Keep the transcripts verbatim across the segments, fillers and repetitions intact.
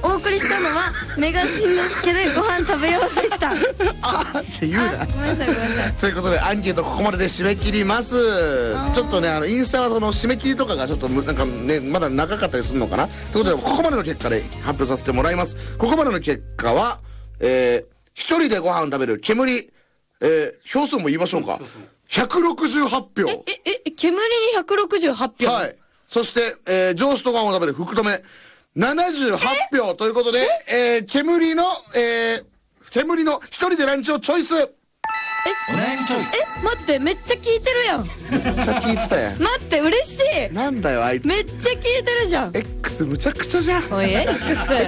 お送りしたのはメガしんのすけでご飯食べようでした。 あーって言うな。 ごめんなさいごめんなさい。 ということでアンケートここまでで締め切ります。ちょっとねあのインスタはその締め切りとかがちょっとなんかねまだ長かったりするのかな。ということでここまでの結果で発表させてもらいます。ここまでの結果はえー、一人でご飯を食べる煙、えー、票数も言いましょうか。ひゃくろくじゅうはち票。 えええ煙にひゃくろくじゅうはち票。 はい。そして、えー、上司とご飯を食べる福留ななじゅうはち票ということで、えー、煙の、えー、煙の一人でランチをチョイス。 えお悩みチョイス。 え待ってめっちゃ聞いてるやん。 めっちゃ聞いてたやん。 待って嬉しい。 なんだよあいつ。 めっちゃ聞いてるじゃん。 X むちゃくちゃじゃん。 おい X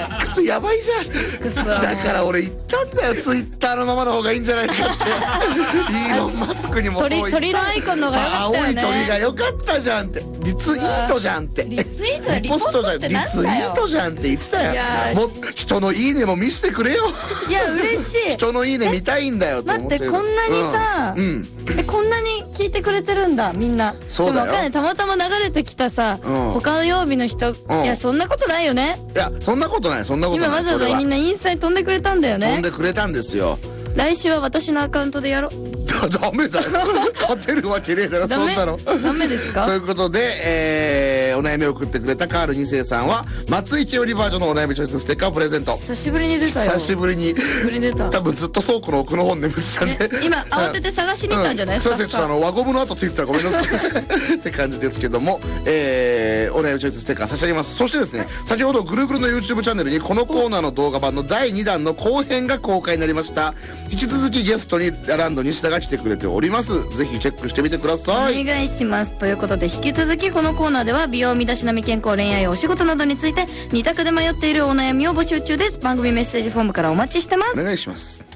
X やばいじゃん。 X はだから俺言ったんだよ、ツイッターのままの方がいいんじゃないかって。イーロン・マスクにもそう言った。 鳥鳥のアイコンの方が良かったよね。 青い鳥が良かったじゃんって。リツイートじゃんって。 リツイートはリポストじゃん。リツイートじゃんって言ってたよ。 いやーもう人のいいねも見せてくれよ。 いや嬉しい。 人のいいね見たいんだよと思ってる。 待ってこんなにさ、 うんうんえこんなに聞いてくれてるんだみんな。 そうだよでもわかんない、たまたま流れてきたさ、 うん、 他の曜日の人、 うん、 いやそんなことないよね。 いやそんなことないそんなことない。 今わざわざみんなインスタに飛んでくれたんだよね。 飛んでくれたんですよ。 来週は私のアカウントでやろう。 ダメだよ。勝てるわけねえだろ、そんなの。 ダメですか？ ということで、えー、お悩みを送ってくれたカールに世さんは、松井きよりバージョンのお悩みチョイスステッカーをプレゼント。 久しぶりに出たよ。 久しぶりに。 久しぶりに出た。 多分ずっと倉庫の奥の方に眠ってたんで。 ね、今、慌てて探しに行ったんじゃないですか？ うん、そうです。ちょっとあの、輪ゴムの後ついてたらごめんなさい。って感じですけども、えー、お悩みチョイスステッカー差し上げます。そしてですね、先ほどぐるぐるの YouTube チャンネルにこのコーナーの動画版のだいにだんの後編が公開になりました。引き続きゲストにランド西田が来てくれております。ぜひチェックしてみてください。 お願いします。ということで引き続きこのコーナーでは美容、身だしなみ、健康、恋愛、お仕事などについて二択で迷っているお悩みを募集中です。番組メッセージフォームからお待ちしてます。 お願いします。